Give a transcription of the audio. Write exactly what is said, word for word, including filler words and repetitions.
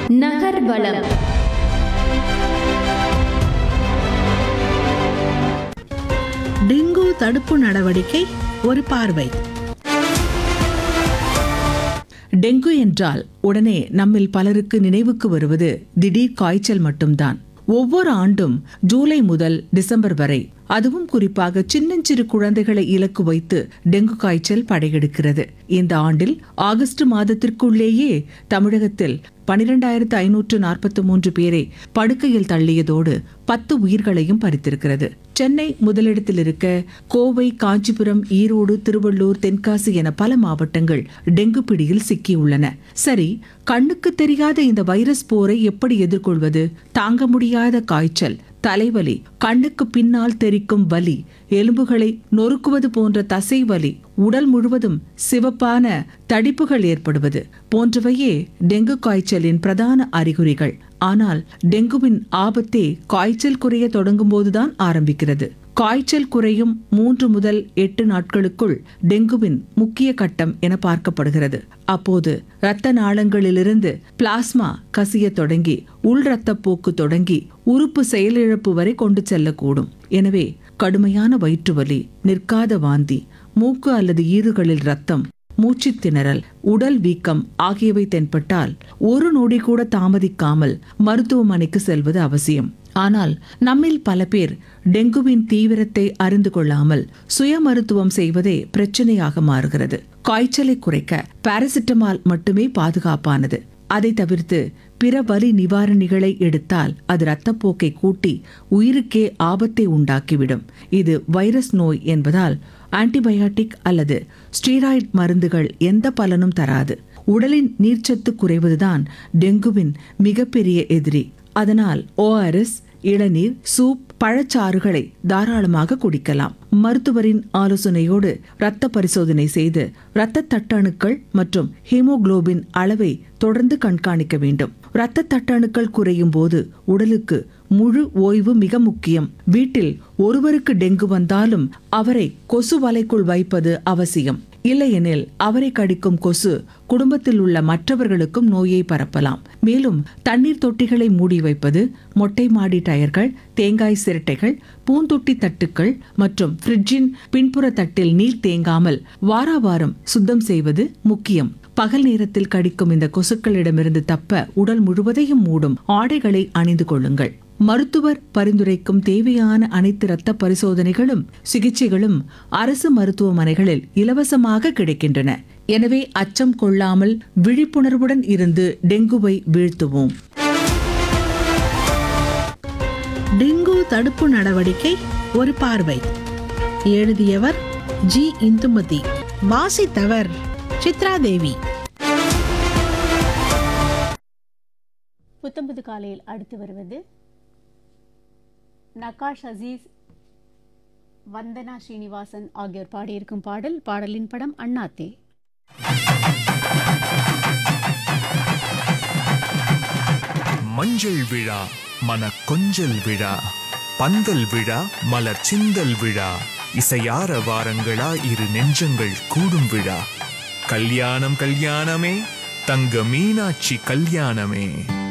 நகர்வலம். Dengue தடுப்பு நடவடிக்கை ஒரு பார்வை. டெங்கு என்றால் உடனே நம்மில் பலருக்கு நினைவுக்கு வருவது திடீர் காய்ச்சல் மட்டும்தான். ஒவ்வொரு ஆண்டும் ஜூலை முதல் டிசம்பர் வரை, அதுவும் குறிப்பாக சின்னஞ்சிறு குழந்தைகளை இலக்கு வைத்து டெங்கு காய்ச்சல் படையெடுக்கிறது. இந்த ஆண்டில் ஆகஸ்ட் மாதத்திற்குள்ளேயே தமிழகத்தில் பனிரெண்டாயிரத்து ஐநூற்று நாற்பத்தி மூன்று பேரை படுக்கையில் தள்ளியதோடு பத்து உயிர்களையும் பறித்திருக்கிறது. சென்னை முதலிடத்தில் இருக்க கோவை, காஞ்சிபுரம், ஈரோடு, திருவள்ளூர், தென்காசி என பல மாவட்டங்கள் டெங்கு பிடியில் சிக்கியுள்ளன. சரி, கண்ணுக்கு தெரியாத இந்த வைரஸ் போரை எப்படி எதிர்கொள்வது? தாங்க முடியாத காய்ச்சல், தலைவலி, கண்ணுக்கு பின்னால் தெரிக்கும் வலி, எலும்புகளை நொறுக்குவது போன்ற தசை வலி, உடல் முழுவதும் சிவப்பான தடிப்புகள் ஏற்படுவது போன்றவையே டெங்கு காய்ச்சலின் பிரதான அறிகுறிகள். ஆனால் டெங்குவின் ஆபத்தே காய்ச்சல் குறைய தொடங்கும் போதுதான் ஆரம்பிக்கிறது. காய்ச்சல் குறையும் மூன்று முதல் எட்டு நாட்களுக்குள் டெங்குவின் முக்கிய கட்டம் என பார்க்கப்படுகிறது. அப்போது இரத்த நாளங்களிலிருந்து பிளாஸ்மா கசிய தொடங்கி உள் இரத்தப்போக்கு தொடங்கி உறுப்பு செயலிழப்பு வரை கொண்டு செல்லக்கூடும். எனவே கடுமையான வயிற்றுவலி, நிற்காத வாந்தி, மூக்கு அல்லது ஈறுகளில் ரத்தம், மூச்சு திணறல், உடல் வீக்கம் ஆகியவை தென்பட்டால் ஒரு நொடி கூட தாமதிக்காமல் மருத்துவமனைக்கு செல்வது அவசியம். ஆனால் நம்மில் பல பேர் டெங்குவின் தீவிரத்தை அறிந்து கொள்ளாமல் சுய மருத்துவம் செய்வதே பிரச்சனையாக மாறுகிறது. காய்ச்சலை குறைக்க பாராசிட்டமால் மட்டுமே பாதுகாப்பானது. அதை தவிர்த்து பிற வலி நிவாரணிகளை எடுத்தால் அது இரத்தப்போக்கை கூட்டி உயிருக்கே ஆபத்தை உண்டாக்கிவிடும். இது வைரஸ் நோய் என்பதால் ஆன்டிபயாட்டிக் அல்லது ஸ்டீராய்டு மருந்துகள் எந்த பலனும் தராது. உடலின் நீர்ச்சத்து குறைவதுதான் டெங்குவின் மிகப்பெரிய எதிரி. அதனால் ஓஆர்எஸ், இளநீர், சூப், பழச்சாறுகளை தாராளமாக குடிக்கலாம். மருத்துவரின் ஆலோசனையோடு இரத்த பரிசோதனை செய்து இரத்த தட்டணுக்கள் மற்றும் ஹீமோகுளோபின் அளவை தொடர்ந்து கண்காணிக்க வேண்டும். இரத்த தட்டணுக்கள் குறையும் போது உடலுக்கு முழு ஓய்வு மிக முக்கியம். வீட்டில் ஒருவருக்கு டெங்கு வந்தாலும் அவரை கொசு வலைக்குள் வைப்பது அவசியம். இல்லையெனில் அவரை கடிக்கும் கொசு குடும்பத்தில் உள்ள மற்றவர்களுக்கும் நோயை பரப்பலாம். மேலும் தண்ணீர் தொட்டிகளை மூடி வைப்பது, மொட்டை மாடி டயர்கள், தேங்காய் சிரட்டைகள், பூந்தொட்டி தட்டுக்கள் மற்றும் ஃப்ரிட்ஜின் பின்புற தட்டில் நீர் தேங்காமல் வாராவாரம் சுத்தம் செய்வது முக்கியம். பகல் நேரத்தில் கடிக்கும் இந்த கொசுக்களிடமிருந்து தப்ப உடல் முழுவதையும் மூடும் ஆடைகளை அணிந்து கொள்ளுங்கள். மருத்துவர் பரிந்துரைக்கும் தேவையான அனைத்து இரத்த பரிசோதனைகளும் சிகிச்சைகளும் அரசு மருத்துவமனைகளில் இலவசமாக கிடைக்கின்றன. எனவே அச்சம் கொள்ளாமல் விழிப்புணர்வுடன் இருந்து டெங்குவை வீழ்த்துவோம். டெங்கு தடுப்பு நடவடிக்கை ஒரு பார்வை. எழுதியவர் ஜி இந்துமதி. வாசித்தவர் சித்ராதேவி. புத்தம்புது காலையில் அடுத்து வருவது நகாஷ் அசீஸ், வந்தனா ஸ்ரீனிவாசன் ஆகியோர் பாடியிருக்கும் பாடல். பாடலின் படம் அண்ணாத்தே. மஞ்சள் விழா, மன கொஞ்சல் விழா, பந்தல் விழா, மலர் சிந்தல் விழா, இசையார வாரங்களா இரு நெஞ்சங்கள் கூடும் விழா. கல்யாணம் கல்யாணமே, தங்க மீனாட்சி கல்யாணமே.